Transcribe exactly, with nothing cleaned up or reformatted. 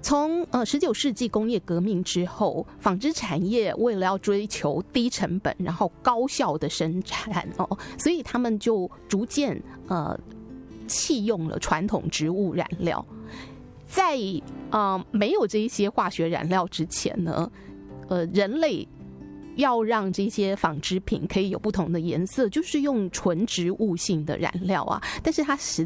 从呃十九世纪工业革命之后，纺织产业为了要追求低成本然后高效的生产哦，所以他们就逐渐呃弃用了传统植物染料。在呃没有这一些化学染料之前呢，呃人类要让这些纺织品可以有不同的颜色，就是用纯植物性的染料啊，但是它实